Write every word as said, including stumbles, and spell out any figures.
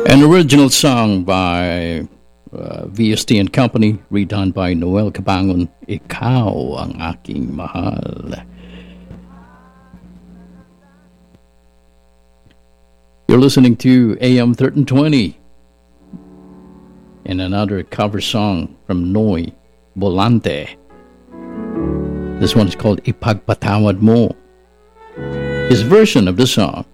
An original song by uh, V S T and Company, redone by Noel Cabangon, Ikaw ang aking mahal. You're listening to A M thirteen twenty and another cover song from Noy Bolante. This one is called Ipagpatawad Mo. His version of the song